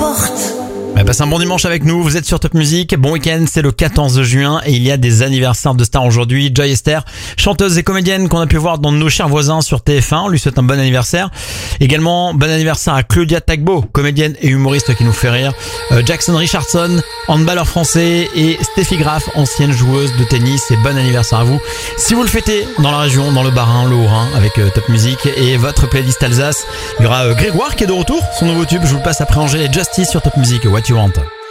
porte. Passez un bon dimanche avec nous, vous êtes sur Top Music. Bon week-end, c'est le 14 juin et il y a des anniversaires de stars aujourd'hui. Joy Esther, chanteuse et comédienne qu'on a pu voir dans Nos chers voisins sur TF1, on lui souhaite un bon anniversaire. Également, bon anniversaire à Claudia Tagbo, comédienne et humoriste qui nous fait rire. Jackson Richardson, handballeur français, et Steffi Graf, ancienne joueuse de tennis. Et bon anniversaire à vous. Si vous le fêtez dans la région, dans le Bas-Rhin, le Haut-Rhin, avec Top Music et votre playlist Alsace, il y aura Grégoire qui est de retour. Son nouveau tube, je vous le passe après Angers et Justice sur Top Music. What You Want.